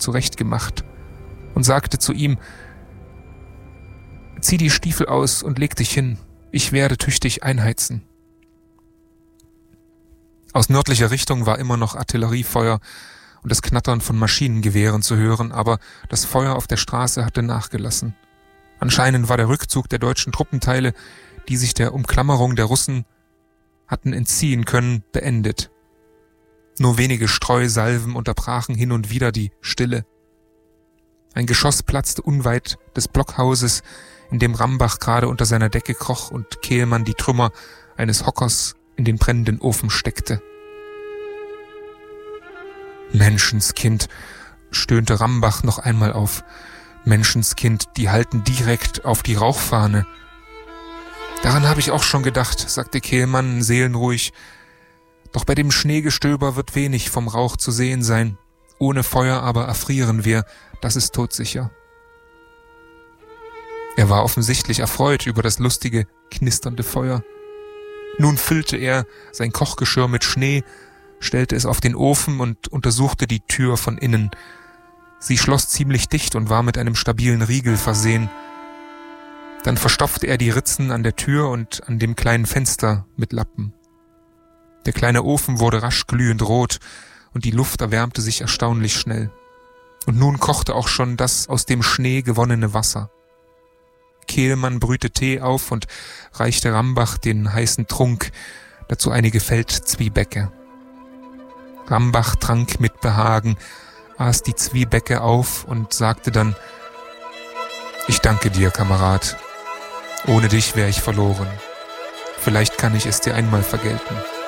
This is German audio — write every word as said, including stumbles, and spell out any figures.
zurechtgemacht und sagte zu ihm: »Zieh die Stiefel aus und leg dich hin, ich werde tüchtig einheizen.« Aus nördlicher Richtung war immer noch Artilleriefeuer und das Knattern von Maschinengewehren zu hören, aber das Feuer auf der Straße hatte nachgelassen. Anscheinend war der Rückzug der deutschen Truppenteile, die sich der Umklammerung der Russen hatten entziehen können, beendet. Nur wenige Streusalven unterbrachen hin und wieder die Stille. Ein Geschoss platzte unweit des Blockhauses, in dem Rambach gerade unter seiner Decke kroch und Kehlmann die Trümmer eines Hockers in den brennenden Ofen steckte. »Menschenskind«, stöhnte Rambach noch einmal auf. »Menschenskind, die halten direkt auf die Rauchfahne.« »Daran habe ich auch schon gedacht«, sagte Kehlmann seelenruhig. »Doch bei dem Schneegestöber wird wenig vom Rauch zu sehen sein. Ohne Feuer aber erfrieren wir, das ist todsicher.« Er war offensichtlich erfreut über das lustige, knisternde Feuer. Nun füllte er sein Kochgeschirr mit Schnee, stellte es auf den Ofen und untersuchte die Tür von innen. Sie schloss ziemlich dicht und war mit einem stabilen Riegel versehen. Dann verstopfte er die Ritzen an der Tür und an dem kleinen Fenster mit Lappen. Der kleine Ofen wurde rasch glühend rot und die Luft erwärmte sich erstaunlich schnell. Und nun kochte auch schon das aus dem Schnee gewonnene Wasser. Kehlmann brühte Tee auf und reichte Rambach den heißen Trunk, dazu einige Feldzwiebäcke. Rambach trank mit Behagen, aß die Zwiebäcke auf und sagte dann: »Ich danke dir, Kamerad. Ohne dich wäre ich verloren. Vielleicht kann ich es dir einmal vergelten.«